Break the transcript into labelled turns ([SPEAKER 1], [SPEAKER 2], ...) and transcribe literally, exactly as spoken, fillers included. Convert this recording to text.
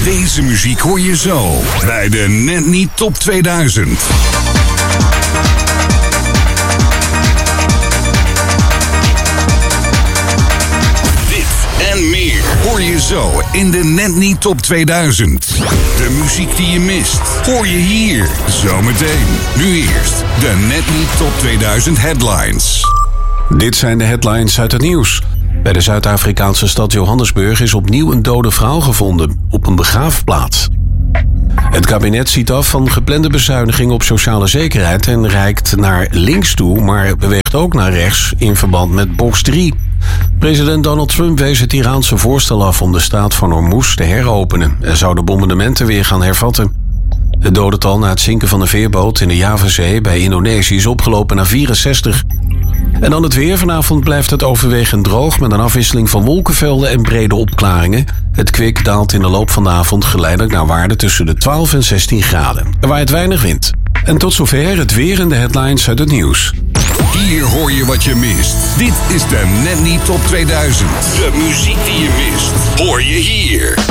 [SPEAKER 1] Deze muziek hoor je zo bij de Net Niet Top tweeduizend. En meer hoor je zo in de Net Niet Top tweeduizend. De muziek die je mist, hoor je hier zometeen. Nu eerst de Net Niet Top tweeduizend headlines.
[SPEAKER 2] Dit zijn de headlines uit het nieuws. Bij de Zuid-Afrikaanse stad Johannesburg is opnieuw een dode vrouw gevonden op een begraafplaats. Het kabinet ziet af van geplande bezuinigingen op sociale zekerheid en reikt naar links toe, maar beweegt ook naar rechts in verband met box drie. President Donald Trump wees het Iraanse voorstel af om de straat van Hormuz te heropenen en zou de bombardementen weer gaan hervatten. Het dodental na het zinken van een veerboot in de Javazee bij Indonesië is opgelopen naar vierenzestig. En dan het weer. Vanavond blijft het overwegend droog met een afwisseling van wolkenvelden en brede opklaringen. Het kwik daalt in de loop van de avond geleidelijk naar waarde tussen de twaalf en zestien graden. Er waait weinig wind. En tot zover het weer en de headlines uit het nieuws.
[SPEAKER 1] Hier hoor je wat je mist. Dit is de Net Niet Top tweeduizend. De muziek die je mist, hoor je hier.